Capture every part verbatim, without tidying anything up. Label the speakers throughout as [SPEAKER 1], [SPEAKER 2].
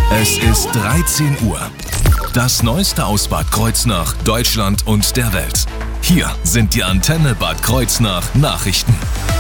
[SPEAKER 1] Es ist dreizehn Uhr. Das Neueste aus Bad Kreuznach, Deutschland und der Welt. Hier sind die Antenne Bad Kreuznach Nachrichten.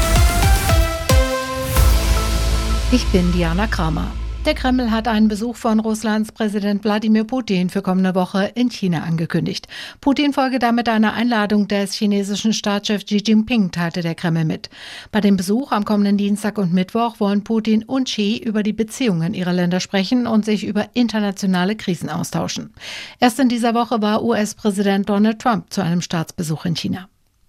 [SPEAKER 2] Ich bin Diana Kramer. Der Kreml hat einen Besuch von Russlands Präsident Wladimir Putin für kommende Woche in China angekündigt. Putin folge damit einer Einladung des chinesischen Staatschefs Xi Jinping, teilte der Kreml mit. Bei dem Besuch am kommenden Dienstag und Mittwoch wollen Putin und Xi über die Beziehungen ihrer Länder sprechen und sich über internationale Krisen austauschen. Erst in dieser Woche war U S-Präsident Donald Trump zu einem Staatsbesuch in China.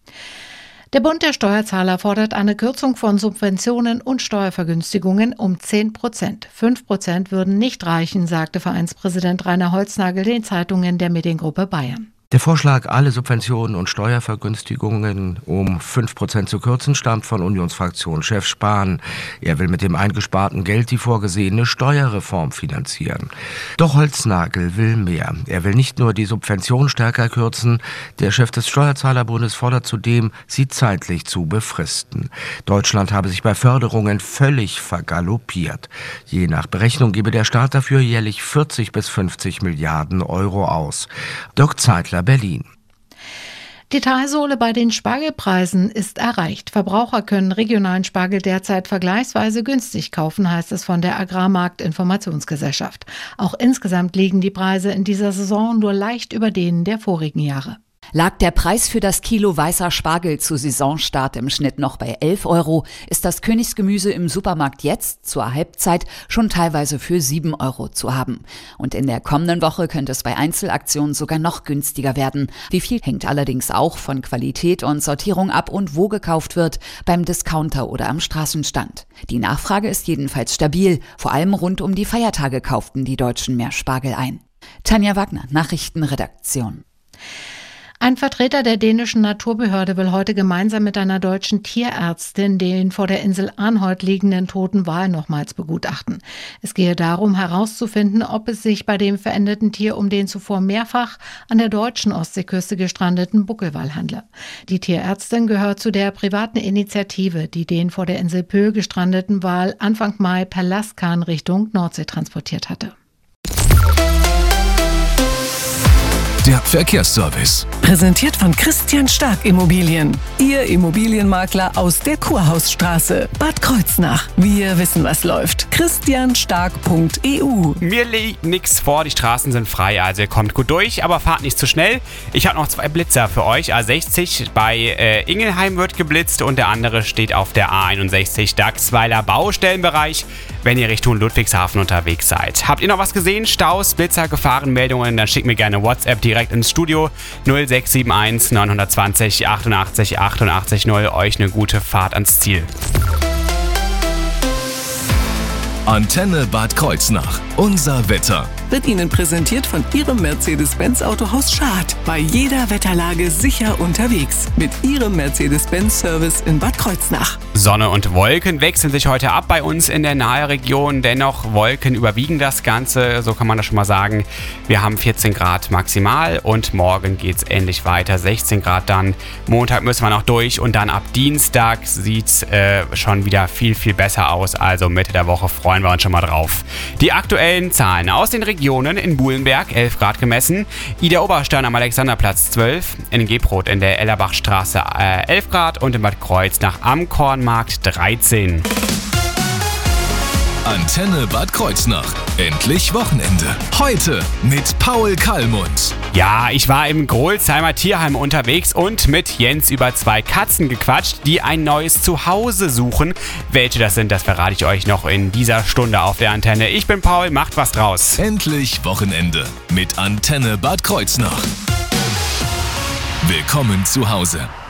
[SPEAKER 2] Der Bund der Steuerzahler fordert eine Kürzung von Subventionen und Steuervergünstigungen um zehn Prozent. fünf Prozent würden nicht reichen, sagte Vereinspräsident Rainer Holznagel den Zeitungen der Mediengruppe Bayern.
[SPEAKER 3] Der Vorschlag, alle Subventionen und Steuervergünstigungen um fünf Prozent zu kürzen, stammt von Unionsfraktionschef Spahn. Er will mit dem eingesparten Geld die vorgesehene Steuerreform finanzieren. Doch Holznagel will mehr. Er will nicht nur die Subvention stärker kürzen, der Chef des Steuerzahlerbundes fordert zudem, sie zeitlich zu befristen. Deutschland habe sich bei Förderungen völlig vergaloppiert. Je nach Berechnung gebe der Staat dafür jährlich vierzig bis fünfzig Milliarden Euro aus. Dirk Zeitler, Berlin.
[SPEAKER 2] Die Talsohle bei den Spargelpreisen ist erreicht. Verbraucher können regionalen Spargel derzeit vergleichsweise günstig kaufen, heißt es von der Agrarmarkt-Informationsgesellschaft. Auch insgesamt liegen die Preise in dieser Saison nur leicht über denen der vorigen Jahre.
[SPEAKER 4] Lag der Preis für das Kilo weißer Spargel zu Saisonstart im Schnitt noch bei elf Euro, ist das Königsgemüse im Supermarkt jetzt zur Halbzeit schon teilweise für sieben Euro zu haben. Und in der kommenden Woche könnte es bei Einzelaktionen sogar noch günstiger werden. Wie viel hängt allerdings auch von Qualität und Sortierung ab und wo gekauft wird, beim Discounter oder am Straßenstand. Die Nachfrage ist jedenfalls stabil. Vor allem rund um die Feiertage kauften die Deutschen mehr Spargel ein. Tanja Wagner, Nachrichtenredaktion.
[SPEAKER 2] Ein Vertreter der dänischen Naturbehörde will heute gemeinsam mit einer deutschen Tierärztin den vor der Insel Arnholt liegenden toten Wal nochmals begutachten. Es gehe darum, herauszufinden, ob es sich bei dem verendeten Tier um den zuvor mehrfach an der deutschen Ostseeküste gestrandeten Buckelwal handle. Die Tierärztin gehört zu der privaten Initiative, die den vor der Insel Pö gestrandeten Wal Anfang Mai per Lastkahn Richtung Nordsee transportiert hatte.
[SPEAKER 1] Der Verkehrsservice.
[SPEAKER 5] Präsentiert von Christian Stark Immobilien. Ihr Immobilienmakler aus der Kurhausstraße. Bad Kreuznach. Wir wissen, was läuft. christian stark punkt e u.
[SPEAKER 6] Mir liegt nichts vor, die Straßen sind frei, also ihr kommt gut durch, aber fahrt nicht zu schnell. Ich habe noch zwei Blitzer für euch. A sechzig bei äh, Ingelheim wird geblitzt und der andere steht auf der A einundsechzig Dachsweiler Baustellenbereich, wenn ihr Richtung Ludwigshafen unterwegs seid. Habt ihr noch was gesehen? Staus, Blitzer, Gefahrenmeldungen? Dann schickt mir gerne WhatsApp direkt ins Studio null sechs sieben eins neun zwei null achtundachtzig achtundachtzig null. Euch eine gute Fahrt ans Ziel.
[SPEAKER 1] Antenne Bad Kreuznach. Unser Wetter.
[SPEAKER 5] Wird Ihnen präsentiert von Ihrem Mercedes-Benz Autohaus Schad. Bei jeder Wetterlage sicher unterwegs. Mit Ihrem Mercedes-Benz-Service in Bad Kreuznach.
[SPEAKER 6] Sonne und Wolken wechseln sich heute ab bei uns in der Nahregion. Dennoch, Wolken überwiegen das Ganze, so kann man das schon mal sagen. Wir haben vierzehn Grad maximal und morgen geht es ähnlich weiter. sechzehn Grad dann. Montag müssen wir noch durch und dann ab Dienstag sieht es äh, schon wieder viel, viel besser aus. Also Mitte der Woche freuen wir uns schon mal drauf. Die aktuellen Zahlen aus den Regionen. In Buhlenberg elf Grad gemessen, Ida Oberstein am Alexanderplatz zwölf, in Gebrodt in der Ellerbachstraße äh, elf Grad und in Bad Kreuznach am Kornmarkt dreizehn.
[SPEAKER 1] Antenne Bad Kreuznach. Endlich Wochenende. Heute mit Paul Kallmund.
[SPEAKER 6] Ja, ich war im Grolsheimer Tierheim unterwegs und mit Jens über zwei Katzen gequatscht, die ein neues Zuhause suchen. Welche das sind, das verrate ich euch noch in dieser Stunde auf der Antenne. Ich bin Paul, macht was draus.
[SPEAKER 1] Endlich Wochenende mit Antenne Bad Kreuznach. Willkommen zu Hause.